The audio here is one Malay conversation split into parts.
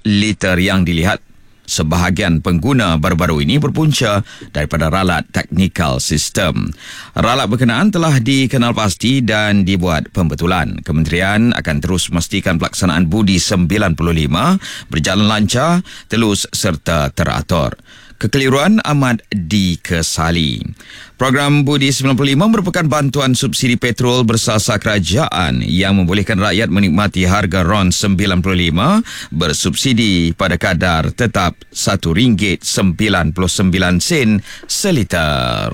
liter yang dilihat. Sebahagian pengguna baru-baru ini berpunca daripada ralat technical system. Ralat berkenaan telah dikenal pasti dan dibuat pembetulan. Kementerian akan terus memastikan pelaksanaan Budi 95 berjalan lancar, telus serta teratur. Kekeliruan amat dikesali. Program Budi 95 merupakan bantuan subsidi petrol bersasar kerajaan yang membolehkan rakyat menikmati harga RON 95 bersubsidi pada kadar tetap RM1.99 seliter.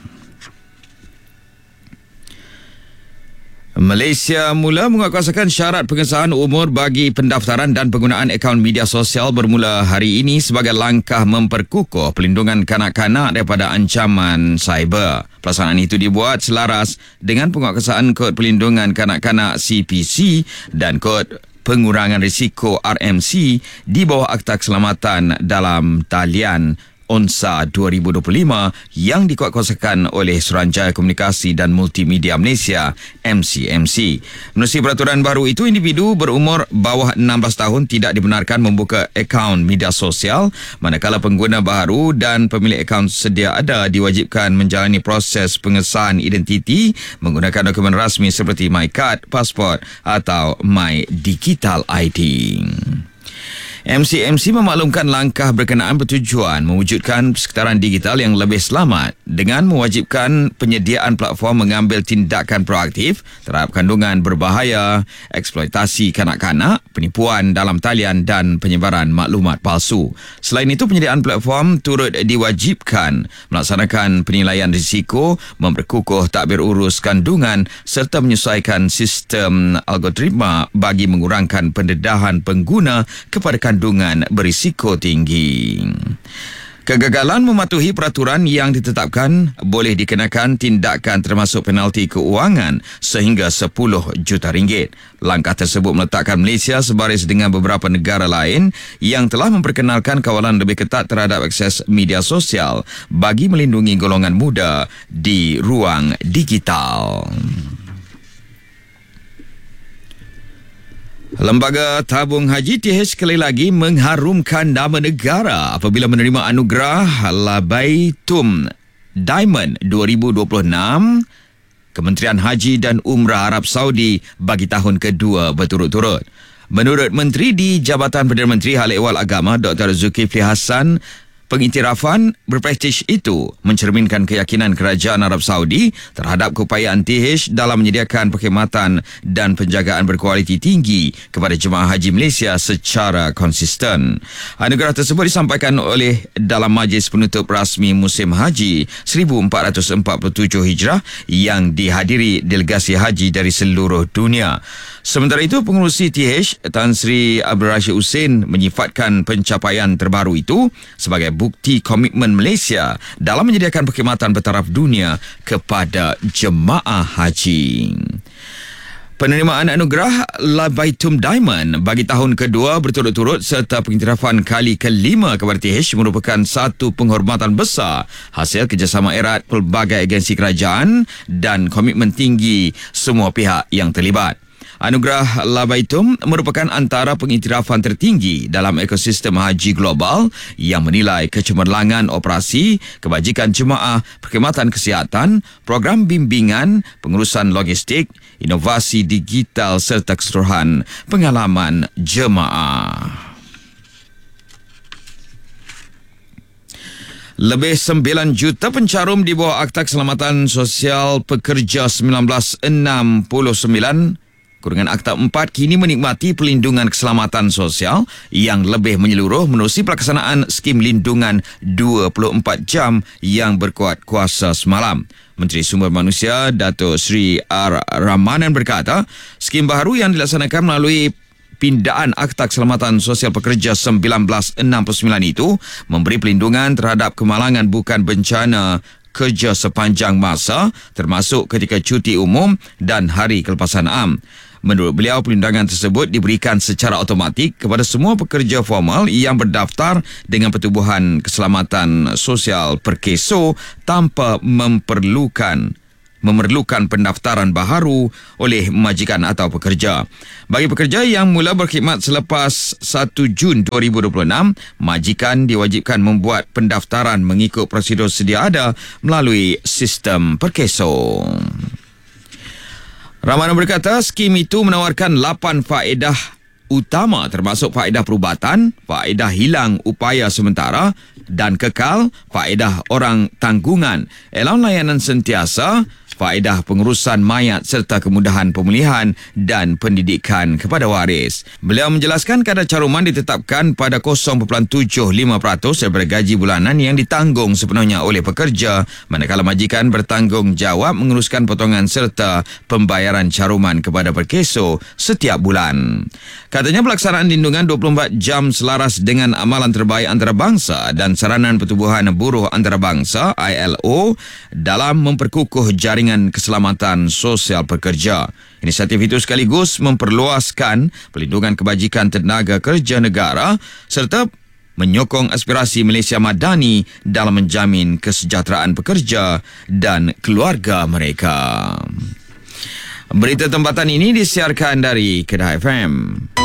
Malaysia mula menguatkuasakan syarat pengesahan umur bagi pendaftaran dan penggunaan akaun media sosial bermula hari ini sebagai langkah memperkukuh pelindungan kanak-kanak daripada ancaman cyber. Pelaksanaan itu dibuat selaras dengan penguatkuasaan Kod Pelindungan Kanak-kanak CPC dan Kod Pengurangan Risiko RMC di bawah Akta Keselamatan dalam Talian ONSA 2025 yang dikuatkuasakan oleh Suruhanjaya Komunikasi dan Multimedia Malaysia MCMC. Menerusi peraturan baru itu, individu berumur bawah 16 tahun tidak dibenarkan membuka akaun media sosial, manakala pengguna baru dan pemilik akaun sedia ada diwajibkan menjalani proses pengesahan identiti menggunakan dokumen rasmi seperti MyCard, pasport atau MyDigital ID. MCMC memaklumkan langkah berkenaan bertujuan mewujudkan persekitaran digital yang lebih selamat dengan mewajibkan penyediaan platform mengambil tindakan proaktif terhadap kandungan berbahaya, eksploitasi kanak-kanak, penipuan dalam talian dan penyebaran maklumat palsu. Selain itu, penyediaan platform turut diwajibkan melaksanakan penilaian risiko, memperkukuh takbir urus kandungan serta menyesuaikan sistem algoritma bagi mengurangkan pendedahan pengguna kepada kandungan berisiko tinggi. Kegagalan mematuhi peraturan yang ditetapkan boleh dikenakan tindakan termasuk penalti keuangan sehingga RM10 juta. Langkah tersebut meletakkan Malaysia sebaris dengan beberapa negara lain yang telah memperkenalkan kawalan lebih ketat terhadap akses media sosial bagi melindungi golongan muda di ruang digital. Lembaga Tabung Haji TH sekali lagi mengharumkan nama negara apabila menerima anugerah Labaitum Diamond 2026 Kementerian Haji dan Umrah Arab Saudi bagi tahun kedua berturut-turut. Menurut Menteri di Jabatan Perdana Menteri Hal Ehwal Agama Dr. Zulkifli Hassan, pengiktirafan berprestij itu mencerminkan keyakinan Kerajaan Arab Saudi terhadap keupayaan TH dalam menyediakan perkhidmatan dan penjagaan berkualiti tinggi kepada jemaah haji Malaysia secara konsisten. Anugerah tersebut disampaikan oleh dalam majlis penutup rasmi musim haji 1447 Hijrah yang dihadiri delegasi haji dari seluruh dunia. Sementara itu, pengerusi TH Tan Sri Abdul Rashid Hussein menyifatkan pencapaian terbaru itu sebagai bukti komitmen Malaysia dalam menyediakan perkhidmatan bertaraf dunia kepada jemaah haji. Penerimaan anugerah Labaitum Diamond bagi tahun kedua berturut-turut serta pengiktirafan kali kelima kepada TH merupakan satu penghormatan besar hasil kerjasama erat pelbagai agensi kerajaan dan komitmen tinggi semua pihak yang terlibat. Anugerah Labaitum merupakan antara pengiktirafan tertinggi dalam ekosistem haji global yang menilai kecemerlangan operasi, kebajikan jemaah, perkhidmatan kesihatan, program bimbingan, pengurusan logistik, inovasi digital serta keseluruhan pengalaman jemaah. Lebih 9 juta pencarum di bawah Akta Keselamatan Sosial Pekerja 1969 Kurungan Akta 4 kini menikmati pelindungan keselamatan sosial yang lebih menyeluruh menerusi pelaksanaan skim lindungan 24 jam yang berkuat kuasa semalam. Menteri Sumber Manusia Datuk Sri R. Ramanan berkata, skim baru yang dilaksanakan melalui pindaan Akta Keselamatan Sosial Pekerja 1969 itu memberi pelindungan terhadap kemalangan bukan bencana kerja sepanjang masa termasuk ketika cuti umum dan hari kelepasan am. Menurut beliau, pelindungan tersebut diberikan secara automatik kepada semua pekerja formal yang berdaftar dengan Pertubuhan Keselamatan Sosial Perkeso tanpa memerlukan memerlukan pendaftaran baharu oleh majikan atau pekerja. Bagi pekerja yang mula berkhidmat selepas 1 Jun 2026, majikan diwajibkan membuat pendaftaran mengikut prosedur sedia ada melalui sistem Perkeso. Ramana berkata skim itu menawarkan 8 faedah utama termasuk faedah perubatan, faedah hilang upaya sementara dan kekal, faedah orang tanggungan, allowance layanan sentiasa, faedah pengurusan mayat serta kemudahan pemulihan dan pendidikan kepada waris. Beliau menjelaskan kadar caruman ditetapkan pada 0.75% daripada gaji bulanan yang ditanggung sepenuhnya oleh pekerja, manakala majikan bertanggungjawab menguruskan potongan serta pembayaran caruman kepada Perkeso setiap bulan. Katanya pelaksanaan lindungan 24 jam selaras dengan amalan terbaik antarabangsa dan Saranan Pertubuhan Buruh Antarabangsa ILO dalam memperkukuh jaringan keselamatan sosial pekerja. Inisiatif itu sekaligus memperluaskan pelindungan kebajikan tenaga kerja negara serta menyokong aspirasi Malaysia Madani dalam menjamin kesejahteraan pekerja dan keluarga mereka. Berita tempatan ini disiarkan dari Kedah FM.